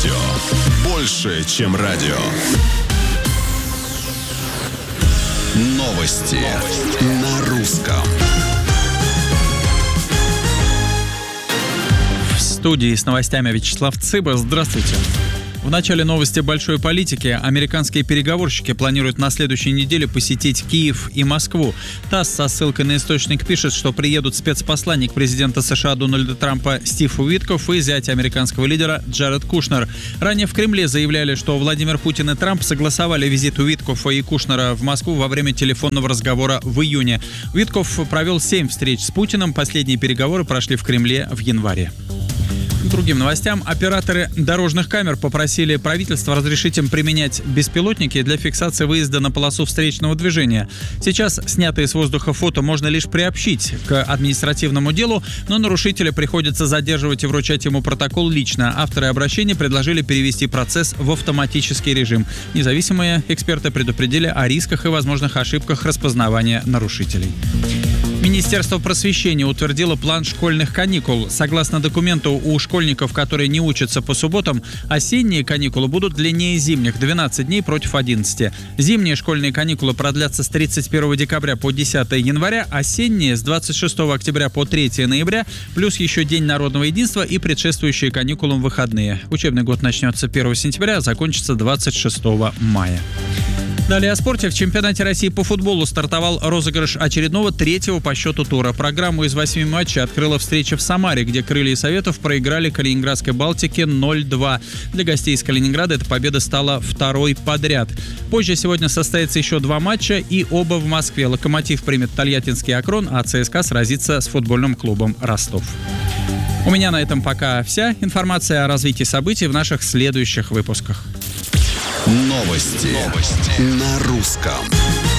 Радио. Больше, чем радио. Новости на русском. В студии с новостями Вячеслав Цыба. Здравствуйте. В начале новости большой политики. Американские переговорщики планируют на следующей неделе посетить Киев и Москву. ТАСС со ссылкой на источник пишет, что приедут спецпосланник президента США Дональда Трампа Стив Уитков и зять американского лидера Джаред Кушнер. Ранее в Кремле заявляли, что Владимир Путин и Трамп согласовали визит Уиткофа и Кушнера в Москву во время телефонного разговора в июне. Уитков провел 7 встреч с Путиным. Последние переговоры прошли в Кремле в январе. К другим новостям. Операторы дорожных камер попросили правительство разрешить им применять беспилотники для фиксации выезда на полосу встречного движения. Сейчас снятые с воздуха фото можно лишь приобщить к административному делу, но нарушителя приходится задерживать и вручать ему протокол лично. Авторы обращения предложили перевести процесс в автоматический режим. Независимые эксперты предупредили о рисках и возможных ошибках распознавания нарушителей. Министерство просвещения утвердило план школьных каникул. Согласно документу, у школьников, которые не учатся по субботам, осенние каникулы будут длиннее зимних – 12 дней против 11. Зимние школьные каникулы продлятся с 31 декабря по 10 января, осенние – с 26 октября по 3 ноября, плюс еще День народного единства и предшествующие каникулам выходные. Учебный год начнется 1 сентября, а закончится 26 мая. Далее о спорте. В чемпионате России по футболу стартовал розыгрыш очередного 3-го по счету тура. Программу из 8 матчей открыла встреча в Самаре, где «Крылья Советов» проиграли Калининградской «Балтике» 0-2. Для гостей из Калининграда эта победа стала второй подряд. Позже сегодня состоится еще 2 матча, и оба в Москве. «Локомотив» примет тольяттинский «Акрон», а ЦСКА сразится с футбольным клубом «Ростов». У меня на этом пока вся. Информация о развитии событий в наших следующих выпусках. Новости на русском.